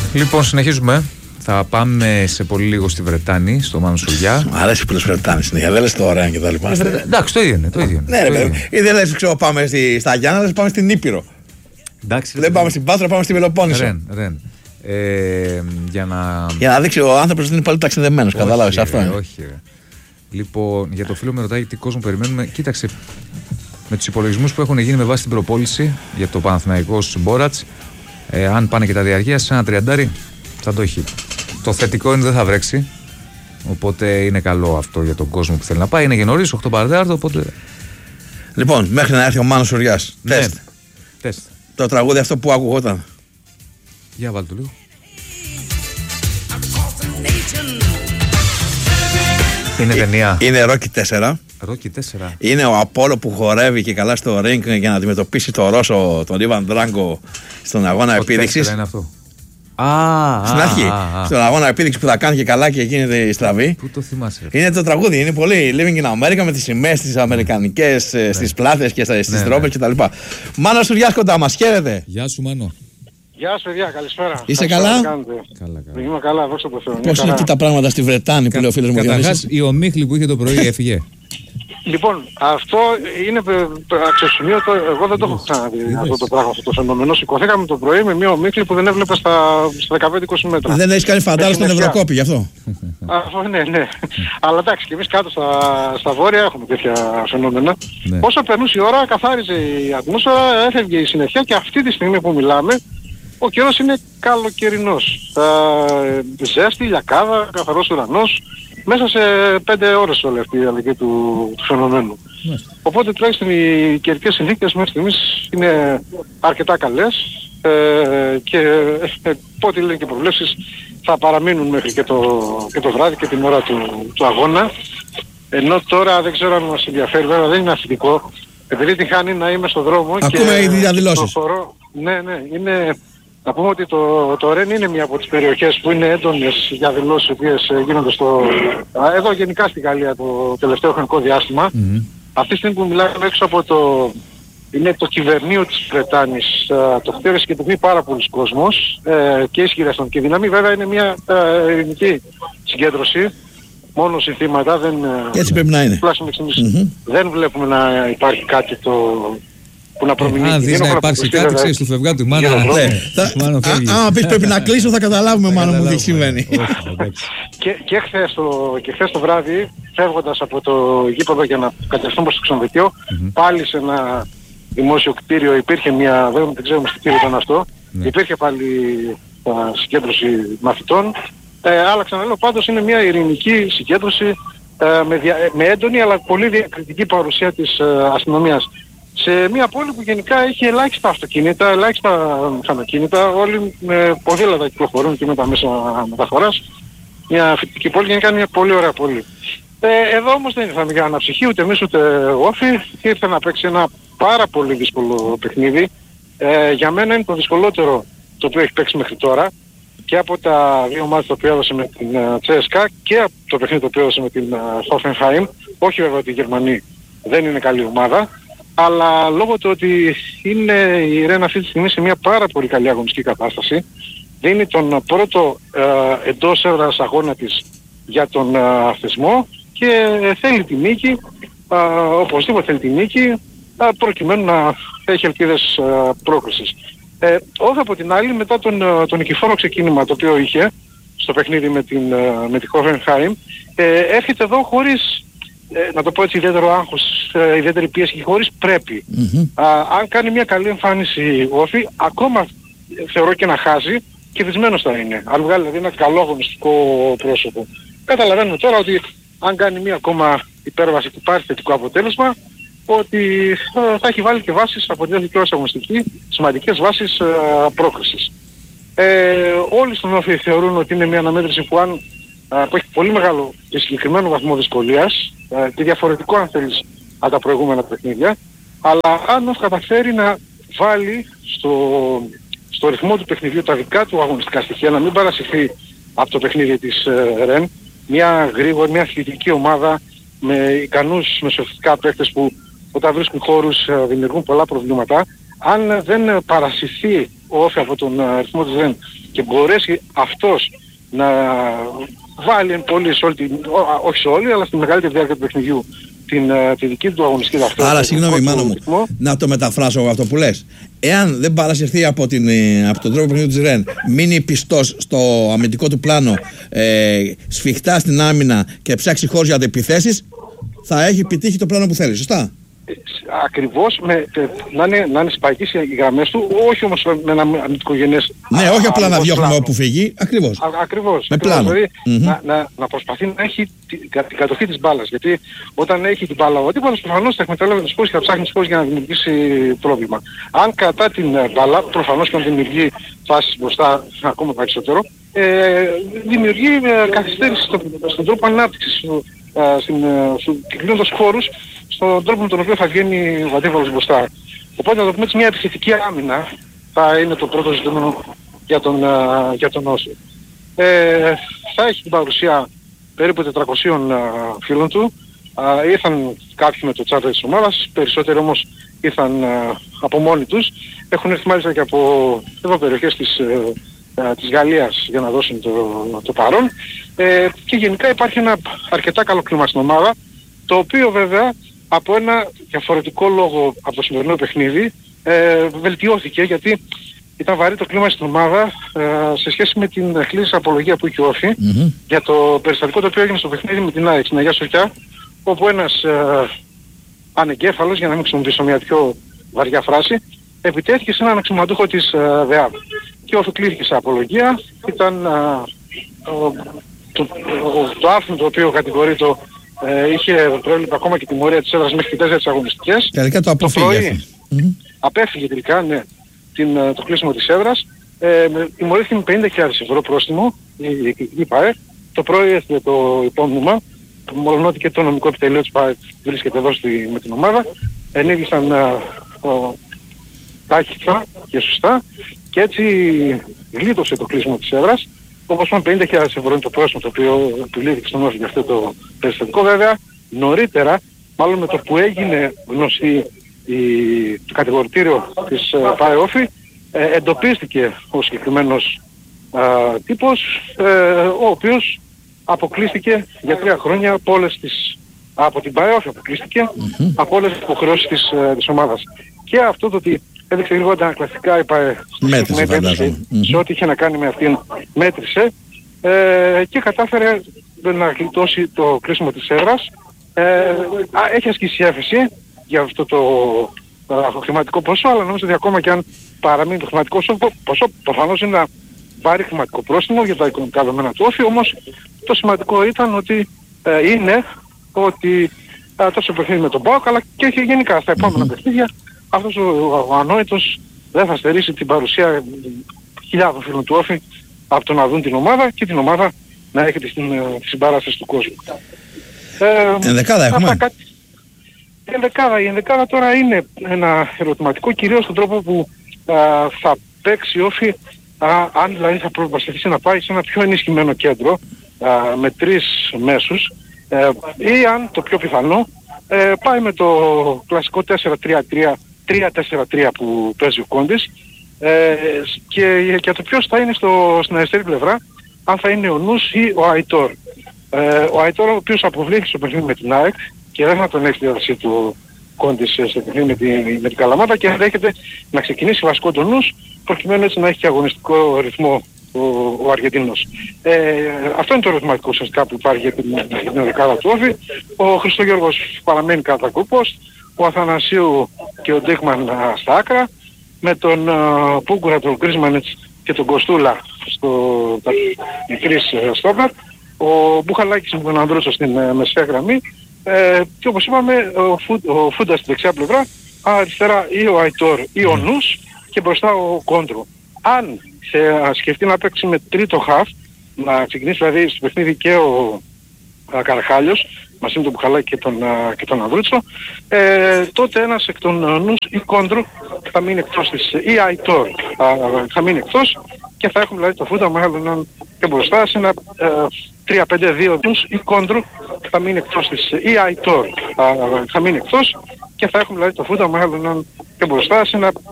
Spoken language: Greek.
Λοιπόν, συνεχίζουμε. Θα πάμε σε πολύ λίγο στη Βρετάνη, στο Μάνο Σουριά. Μου αρέσει που λες Βρετάνη συνέχεια, δεν λες το ωραία και τα λοιπά. Εντάξει, το ίδιο είναι. Ναι, ρε παιδί. Ή δεν λες, ξέρω, πάμε στα Γιάννα, λες πάμε στην Ήπειρο. Δεν πάμε στην Πάτρα, πάμε στην Πελοπόννησο. Ρεν. Για να δείξει ο άνθρωπος ότι είναι πολύ ταξιδεμένος, κατάλαβες αυτό. Όχι. Λοιπόν, για το φίλο με ρωτάει τι κόσμο περιμένουμε. Κοίταξε, με τους υπολογισμούς που έχουν γίνει με βάση την προπόληση για το Παναθηναϊκός Μπόρατς, αν πάνε και τα διαρκεία σε ένα 30 θα το έχει. Το θετικό είναι ότι δεν θα βρέξει. Οπότε είναι καλό αυτό για τον κόσμο που θέλει να πάει. Είναι και νωρίς, 8 παρατέταρτο, οπότε. Λοιπόν, μέχρι να έρθει ο Μάνος Σουριάς. Ναι. Τεστ. Το τραγούδι αυτό που ακουγόταν. Για βάλτε το λίγο. Είναι ταινία. Είναι Rocky 4. Rocky 4. Είναι ο Απόλλω που χορεύει και καλά στο ring για να αντιμετωπίσει το Ρώσο, τον Ιβαν Ντράγκο, στον αγώνα επίδειξης. Είναι αυτό. Στην αρχή. Στον αγώνα επίδειξη που θα κάνει και καλά και γίνεται η στραβή. Πού το θυμάσαι? Είναι το τραγούδι. Είναι πολύ Living in America με τις σημαίες τις αμερικανικές στις πλάτες και στις τρόπες κτλ. Μάνο Σουριάς κοντά μας. Χαίρετε. Γεια σου, Μάνο. Γεια σας, παιδιά, καλησπέρα. Είσαι καλά? Καλά. Είμαι καλά, δόξα τω Θεώ. Πώς είναι εκεί τα πράγματα στη Βρετάνη που λέει ο φίλος μου? Καταρχάς, η ομίχλη που είχε το πρωί έφυγε. Λοιπόν, αυτό είναι αξιοσημείωτο. Εγώ δεν το έχω ξαναδεί αυτό το πράγμα, αυτό το φαινόμενο. Σηκωθήκαμε το πρωί με μια ομίχλη που δεν έβλεπα στα 15-20 μέτρα. Δεν έχεις κάνει φαντάρο στον Ευρωκόπη γι' αυτό? Ναι. Αλλά εντάξει, και εμείς κάτω στα βόρεια έχουμε τέτοια φαινόμενα. Ναι. Όσο περνούσε η ώρα, καθάριζε η ατμόσφαιρα, έφευγε η συννεφιά και αυτή τη στιγμή που μιλάμε, ο καιρός είναι καλοκαιρινός. Ζέστη, λιακάδα, καθαρός ουρανός. Μέσα σε 5 ώρες όλη αυτή η αλλαγή του φαινομένου. Οπότε τουλάχιστον οι καιρικές συνθήκες μέχρι στιγμής είναι αρκετά καλές και ό,τι λένε και προβλέψεις θα παραμείνουν μέχρι και το βράδυ και την ώρα του αγώνα. Ενώ τώρα δεν ξέρω αν μας ενδιαφέρει, βέβαια δεν είναι αθλητικό, επειδή την χάνει να είμαι στον δρόμο. Ακούμε οι διαδηλώσεις. Ναι, είναι. Να πούμε ότι το ΡΕΝ είναι μια από τις περιοχές που είναι έντονες για δηλώσεις οι οποίες γίνονται εδώ γενικά στη Γαλλία το τελευταίο χρονικό διάστημα. Αυτή τη στιγμή που μιλάμε έξω από είναι το κυβερνείο της Βρετάνης. Το κτίριο συγκεντρωθεί πάρα πολλοί κόσμος και ισχυρή αστυνομική δύναμη. Βέβαια είναι μια ειρηνική συγκέντρωση. Μόνο συνθήματα δεν... Έτσι πρέπει να είναι. Δεν βλέπουμε να υπάρχει κάτι που να προμηνύει. Αν δεις να υπάρξει κάτι, ξέρεις, του φευγάτου μάνα. Αν πεις πρέπει να κλείσω θα καταλάβουμε μάλλον μου τι συμβαίνει. Και χθες το βράδυ, φεύγοντας από το γήπεδο για να κατευθύνουμε προς το ξενοδοχείο, πάλι σε ένα δημόσιο κτίριο υπήρχε μια, δεν ξέρουμε τι κτίριο ήταν αυτό, υπήρχε πάλι συγκέντρωση μαθητών. Αλλά ξαναλέω, πάντως είναι μια ειρηνική συγκέντρωση με έντονη αλλά πολύ διακριτική παρουσία της αστυνομίας. Σε μια πόλη που γενικά έχει ελάχιστα αυτοκίνητα, ελάχιστα μηχανοκίνητα, όλοι με ποδήλατα κυκλοφορούν και με τα μέσα μεταφοράς. Μια φοιτητική πόλη, γενικά είναι μια πολύ ωραία πόλη. Εδώ όμως δεν ήρθαμε για αναψυχή, ούτε εμείς ούτε όφη. Ήρθε να παίξει ένα πάρα πολύ δύσκολο παιχνίδι. Για μένα είναι το δυσκολότερο το οποίο έχει παίξει μέχρι τώρα. Και από τα δύο μάτια το οποίο έδωσε με την Τσέσκα και από το παιχνίδι το οποίο έδωσε με την Hoffenheim. Όχι βέβαια ότι οι Γερμανοί δεν είναι καλή ομάδα. Αλλά λόγω του ότι είναι η Ρεν αυτή τη στιγμή σε μια πάρα πολύ καλή αγωνιστική κατάσταση, δίνει τον πρώτο εντός έδρας αγώνα της για τον θεσμό και θέλει τη νίκη, οπωσδήποτε θέλει τη νίκη, προκειμένου να έχει ελπίδες πρόκρισης. Όχι από την άλλη, μετά τον νικηφόρο ξεκίνημα το οποίο είχε στο παιχνίδι με τη Hoffenheim, έρχεται εδώ χωρίς, να το πω έτσι, ιδιαίτερο άγχος, ιδιαίτερη πίεση και χωρίς πρέπει. Αν κάνει μια καλή εμφάνιση ο Όφη, ακόμα θεωρώ και να χάσει, κερδισμένος θα είναι. Αν βγάλει δηλαδή ένα καλό αγωνιστικό πρόσωπο. Καταλαβαίνουμε τώρα ότι αν κάνει μια ακόμα υπέρβαση και υπάρχει θετικό αποτέλεσμα, ότι θα έχει βάλει και βάσεις από την εθνική αγωνιστική, σημαντικές βάσεις πρόκρισης. Όλοι στον Όφη θεωρούν ότι είναι μια αναμέτρηση που που έχει πολύ μεγάλο και συγκεκριμένο βαθμό δυσκολίας και διαφορετικό αν θέλεις από τα προηγούμενα παιχνίδια, αλλά αν καταφέρει να βάλει στο ρυθμό του παιχνιδιού τα δικά του αγωνιστικά στοιχεία, να μην παρασυρθεί από το παιχνίδι της Ρεν, μια γρήγορη, μια αθλητική ομάδα με ικανούς μεσοευθυντικά παίκτες που όταν βρίσκουν χώρους δημιουργούν πολλά προβλήματα. Αν δεν παρασυρθεί ο Όφη από τον ρυθμό της ΡΕΝ και μπορέσει αυτός να βάλει εν πολύ σε όλη όχι σε όλη, αλλά στη μεγαλύτερη διάρκεια του παιχνιδιού τη δική του αγωνιστική ταυτότητα. Άρα, συγγνώμη, Μάνο μου, να το μεταφράσω εγώ αυτό που λες. Εάν δεν παρασυρθεί από τον τρόπο παιχνιδιού της ΡΕΝ, μείνει πιστός στο αμυντικό του πλάνο, σφιχτά στην άμυνα και ψάξει χώρους για αντεπιθέσεις, θα έχει επιτύχει το πλάνο που θέλει, σωστά? Ακριβώς, να είναι σπαϊκές οι γραμμές του, όχι όμως με ένα αμυντικογενές. Ναι, όχι απλά να διώχνουμε όπου φύγει, ακριβώς. Ακριβώς. Με πλάνο. Δηλαδή, να προσπαθεί να έχει την κατοχή της μπάλας. Γιατί όταν έχει την μπάλα ο αντίπαλος, προφανώς θα εκμεταλλεύεται τους πόρους και θα ψάχνει τους πόρους για να δημιουργήσει πρόβλημα. Αν κατά την μπάλα, προφανώς και αν δημιουργεί φάσεις μπροστά ακόμα περισσότερο, δημιουργεί καθυστέρηση στον τρόπο ανάπτυξης, κλείνοντας χώρους στον τρόπο με τον οποίο θα βγαίνει ο αντίπαλος μπροστά. Οπότε να το πούμε έτσι, μια επιθετική άμυνα θα είναι το πρώτο ζητούμενο για τον Όφη. Θα έχει την παρουσία περίπου 400 φίλων του. Ήρθαν κάποιοι με το τσάρτερ της ομάδας, περισσότεροι όμως ήρθαν από μόνοι τους. Έχουν έρθει μάλιστα και από περιοχές της Γαλλίας για να δώσουν το παρόν. Και γενικά υπάρχει ένα αρκετά καλό κλίμα στην ομάδα, το οποίο βέβαια από ένα διαφορετικό λόγο από το σημερινό παιχνίδι βελτιώθηκε, γιατί ήταν βαρύ το κλίμα στην ομάδα σε σχέση με την χλής απολογία που είχε ο Όφη για το περιστατικό το οποίο έγινε στο παιχνίδι με την ΑΕΚ στην Αγία Σοφιά, όπου ένας ανεγκέφαλος, για να μην χρησιμοποιήσω μια πιο βαριά φράση, επιτέθηκε σε έναν αξιωματούχο της ΔΕΑΒ. Και όσο κλείθηκε σε απολογία, ήταν το άρθρο το οποίο κατηγορείται είχε προέβλεπε ακόμα και τιμωρία της έδρας μέχρι 4 αγωνιστικές. Τελικά το αποφύγει. Απέφυγε τελικά, ναι, το κλείσιμο της έδρας. Τιμωρήθηκε με 50.000 ευρώ πρόστιμο η ΠΑΕ. Το πρωί έστειλε το υπόμνημα, μόλον ότι και το νομικό επιτελείο της ΠΑΕ βρίσκεται εδώ με την ομάδα. Ενήργησαν τάχιστα και σωστά και έτσι γλίτωσε το κλείσιμο της έδρας. Όπως είπαμε, 50.000 ευρώ είναι το πρόστιμο το οποίο επιλύθηκε στον Όφη για αυτό το περιστατικό. Βέβαια, νωρίτερα, μάλλον με το που έγινε γνωστή το κατηγορητήριο της ΠΑΕ Όφη, εντοπίστηκε ο συγκεκριμένος τύπος, ο οποίος αποκλείστηκε για 3 χρόνια από την ΠΑΕ Όφη, αποκλείστηκε από όλες τις υποχρεώσεις της ομάδας. Και αυτό το ότι έδειξε λίγο αντανακλαστικά η ΠΑΕ σε ό,τι είχε να κάνει με αυτήν, μέτρησε και κατάφερε να γλιτώσει το κλείσιμο της έδρας. Έχει ασκήσει έφεση για αυτό το χρηματικό ποσό, αλλά νομίζω ότι ακόμα και αν παραμείνει το χρηματικό ποσό, προφανώς είναι ένα πάρει χρηματικό πρόστιμο για τα οικονομικά δεδομένα του Όφη, όμως το σημαντικό ήταν ότι τόσο παιχνίδι με τον ΠΑΟΚ, αλλά και γενικά στα επόμενα παιχνίδια, αυτός ο ανόητος δεν θα στερήσει την παρουσία χιλιάδων φίλων του Όφη από το να δουν την ομάδα και την ομάδα να έχετε στην συμπαράσταση του κόσμου. Ενδεκάδα έχουμε. Η ενδεκάδα τώρα είναι ένα ερωτηματικό, κυρίως στον τρόπο που θα παίξει Όφη, αν δηλαδή θα προσπαθήσει να πάει σε ένα πιο ενισχυμένο κέντρο με 3 μέσους, ή αν το πιο πιθανό πάει με το κλασικό 4-3-3 που παίζει ο Κόντης, και το ποιος θα είναι στην αριστερή πλευρά, αν θα είναι ο Νους ή ο Αϊτόρ. Ο Αϊτόρ, ο οποίος αποβλήθηκε στο παιχνίδι με την ΑΕΚ και δεν θα τον έχει τη διαδικασία του Κόντης στο παιχνίδι με την Καλαμάτα και ενδέχεται να ξεκινήσει βασικό τον Νους, προκειμένου έτσι να έχει και αγωνιστικό ρυθμό ο Αργεντίνος. Αυτό είναι το ερωτηματικό ουσιαστικά που υπάρχει για την δεκάδα του Όφη. Ο Χριστόγεωργος παραμένει κατά κούπος, ο Αθανασίου και ο Ντίκμαν στα άκρα, με τον Πούγκουρα, τον Γκρίσμανετς και τον Κοστούλα στο μικρής στόπερ, ο Μπουχαλάκης με τον Ανδρούτσο στην μεσαία γραμμή, και όπως είπαμε ο Φούντα στη δεξιά πλευρά, αριστερά ή ο Αϊτόρ ή ο Νους και μπροστά ο Κόντρου. Αν σκεφτεί να παίξει με τρίτο χαφ, να ξεκινήσει δηλαδή στο παιχνίδι και ο Καραχάλιος μαζί με τον Μπουχαλάκη και τον Ανδρούτσο, τότε ένας εκ των Νους ή Κόντρου θα μείνει εκτός ή Αϊτόρ θα μείνει εκτός και θα έχουμε δηλαδή το Φούντα μάλλον και μπροστά σε ένα 3-5-2 Νους ή Κόντρου θα μείνει εκτός ή Αϊτόρ θα μείνει εκτός και θα έχουμε δηλαδή το Φούντα μάλλον και μπροστά σε ένα